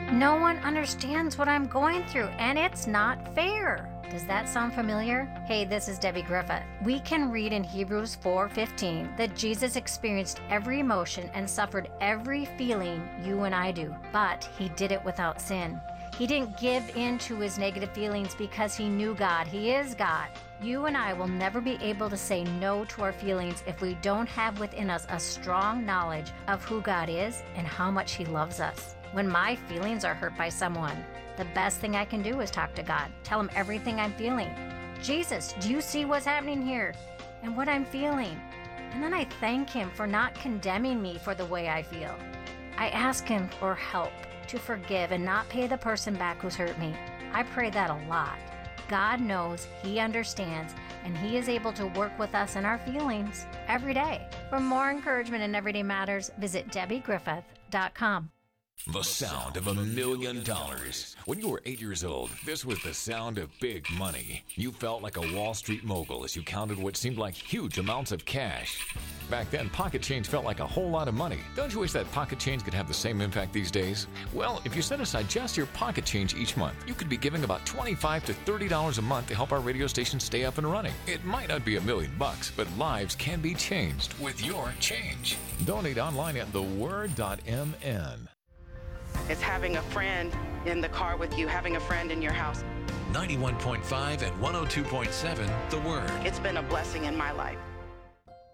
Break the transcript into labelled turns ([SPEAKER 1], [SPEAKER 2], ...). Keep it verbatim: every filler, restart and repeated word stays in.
[SPEAKER 1] No one understands what I'm going through, and it's not fair. Does that sound familiar? Hey, this is Debbie Griffith. We can read in Hebrews four fifteen that Jesus experienced every emotion and suffered every feeling you and I do, but he did it without sin. He didn't give in to his negative feelings because he knew God. He is God. You and I will never be able to say no to our feelings if we don't have within us a strong knowledge of who God is and how much he loves us. When my feelings are hurt by someone, the best thing I can do is talk to God. Tell him everything I'm feeling. Jesus, do you see what's happening here and what I'm feeling? And then I thank him for not condemning me for the way I feel. I ask him for help to forgive and not pay the person back who's hurt me. I pray that a lot. God knows, he understands, and he is able to work with us in our feelings every day. For more encouragement in Everyday Matters, visit Debbie Griffith dot com.
[SPEAKER 2] The sound of a million dollars. When you were eight years old, this was the sound of big money. You felt like a Wall Street mogul as you counted what seemed like huge amounts of cash. Back then, pocket change felt like a whole lot of money. Don't you wish that pocket change could have the same impact these days? Well, if you set aside just your pocket change each month, you could be giving about twenty-five to thirty dollars a month to help our radio station stay up and running. It might not be a million bucks, but lives can be changed with your change. Donate online at the word dot m n.
[SPEAKER 3] It's having a friend in the car with you, having a friend in your house.
[SPEAKER 4] ninety-one point five and one oh two point seven, The Word.
[SPEAKER 3] It's been a blessing in my life.